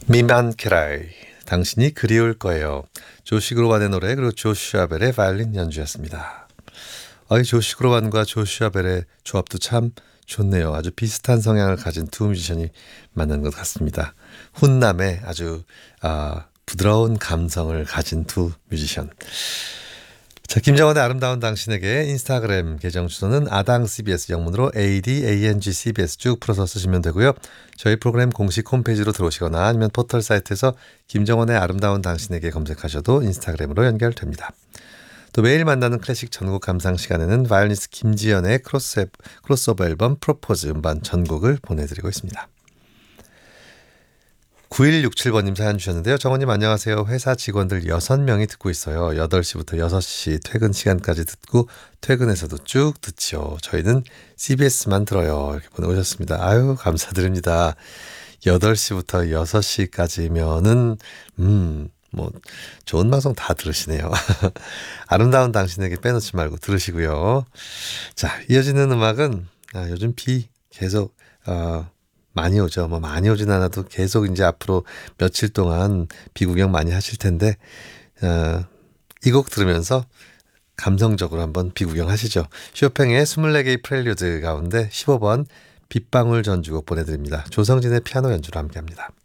미만케라이 당신이 그리울 거예요. 조시 그로반의 노래 그리고 조슈아 벨의 바이올린 연주였습니다. 이 조시 그로반과 조슈아 벨의 조합도 참 좋네요. 아주 비슷한 성향을 가진 두 뮤지션이 만난 것 같습니다. 훈남의 아주 부드러운 감성을 가진 두 뮤지션. 자, 김정원의 아름다운 당신에게 인스타그램 계정 주소는 아당 CBS 영문으로 ADANG CBS 쭉 풀어서 쓰시면 되고요. 저희 프로그램 공식 홈페이지로 들어오시거나 아니면 포털 사이트에서 김정원의 아름다운 당신에게 검색하셔도 인스타그램으로 연결됩니다. 또 매일 만나는 클래식 전곡 감상 시간에는 바이올리니스트 김지연의 크로스오버 앨범 프로포즈 음반 전곡을 보내드리고 있습니다. 9167번님 사연 주셨는데요. 정원님 안녕하세요. 회사 직원들 6명이 듣고 있어요. 8시부터 6시 퇴근 시간까지 듣고 퇴근해서도 쭉 듣죠. 저희는 CBS만 들어요. 이렇게 보내오셨습니다. 아유 감사드립니다. 8시부터 6시까지면은 뭐 좋은 방송 다 들으시네요. 아름다운 당신에게 빼놓지 말고 들으시고요. 자, 이어지는 음악은 요즘 비 계속 많이 오죠. 뭐 많이 오진 않아도 계속 이제 앞으로 며칠 동안 비 구경 많이 하실 텐데 이 곡 들으면서 감성적으로 한번 비 구경하시죠. 쇼팽의 24개의 프렐류드 가운데 15번 빗방울 전주곡 보내드립니다. 조성진의 피아노 연주로 함께합니다.